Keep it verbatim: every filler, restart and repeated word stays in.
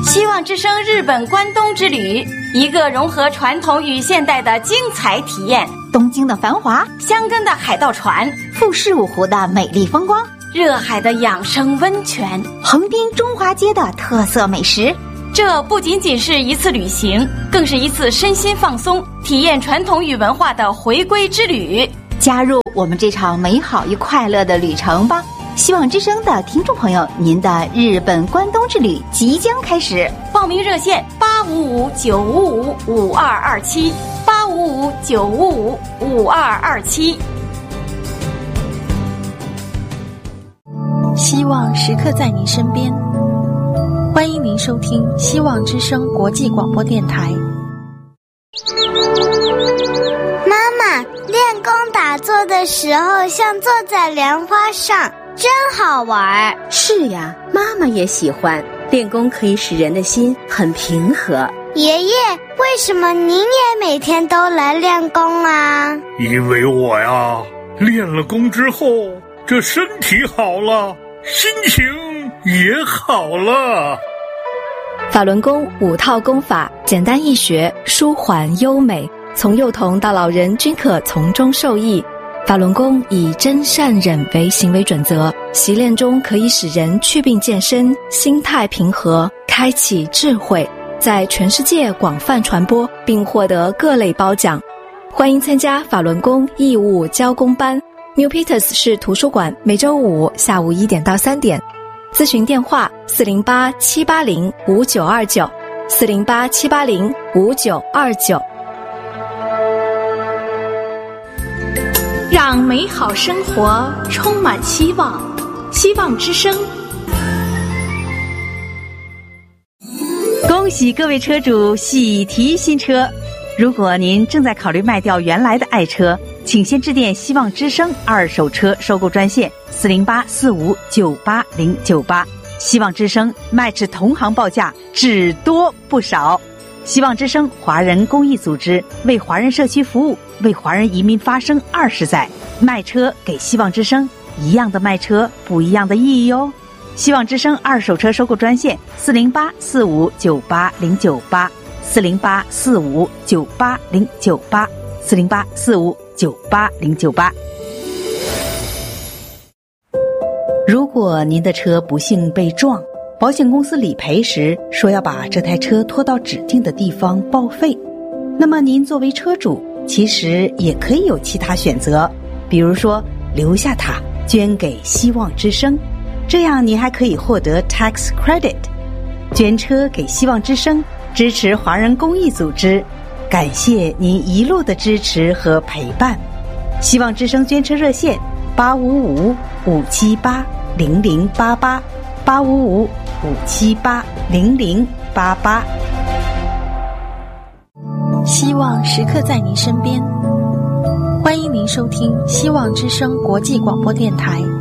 希望之声日本关东之旅，一个融合传统与现代的精彩体验。 东京的繁华， 箱根的海盗船， 富士五湖的美丽风光， 热海的养生温泉， 横滨中华街的特色美食。 这不仅仅是一次旅行，更是一次身心放松、体验传统与文化的回归之旅。 加入我们这场美好与快乐的旅程吧！希望之声的听众朋友，您的日本关东之旅即将开始。 报名热线八五五九五五五二二七，八五五九五五五二二七。 希望时刻在您身边，欢迎您收听希望之声国际广播电台。 妈妈，练功打坐的时候像坐在莲花上，真好玩。 是呀，妈妈也喜欢。练功可以使人的心很平和。 爷爷，为什么您也每天都来练功啊？ 因为我呀，练了功之后，这身体好了，心情也好了。 法轮功五套功法简单易学，舒缓优美，从幼童到老人均可从中受益。法轮功以真善忍为行为准则，习练中可以使人祛病健身，心态平和，开启智慧，在全世界广泛传播，并获得各类褒奖。欢迎参加法轮功义务教功班 New Peters 市图书馆，每周五下午一点到三点。咨询电话四零八七八零五九二九，四零八七八零五九二九。 让美好生活充满希望，希望之声。 恭喜各位车主喜提新车！如果您正在考虑卖掉原来的爱车，请先致电希望之声二手车收购专线四零八四五九八零九八。希望之声卖至同行报价，只多不少。希望之声华人公益组织为华人社区服务，为华人移民发声二十载，卖车给希望之声，一样的卖车，不一样的意义哦。希望之声二手车收购专线四零八四五九八零九八，四零八四五九八零九八，四零八四五九八零九八。如果您的车不幸被撞，保险公司理赔时说要把这台车拖到指定的地方报废，那么您作为车主其实也可以有其他选择，比如说留下它捐给希望之声，这样你还可以获得 tax credit。 捐车给希望之声，支持华人公益组织，感谢您一路的支持和陪伴。希望之声捐车热线八五五五七八零零八八，八五五五七八零零八八。 希望时刻在您身边，欢迎您收听希望之声国际广播电台。